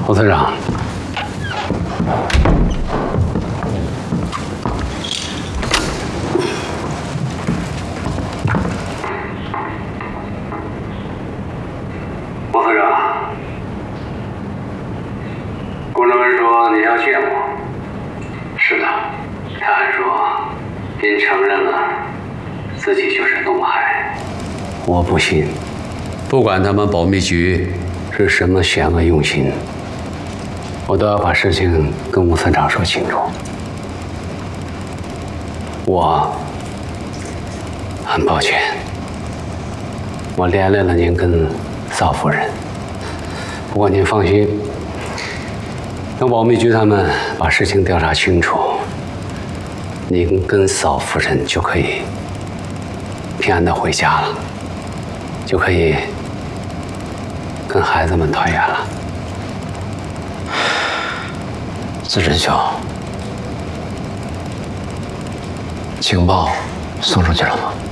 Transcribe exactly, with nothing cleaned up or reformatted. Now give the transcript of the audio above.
侯司长， 侯司长，顾正文说你要见我。是的，他还说您承认了自己就是东海。 我不信，不管他们保密局是什么险恶用心，我都要把事情跟吴村长说清楚。我很抱歉，我连累了您跟邵夫人。不过您放心，等保密局他们把事情调查清楚，您跟邵夫人就可以平安的回家了，就可以跟孩子们团圆了。 自珍兄，情报送出去了吗？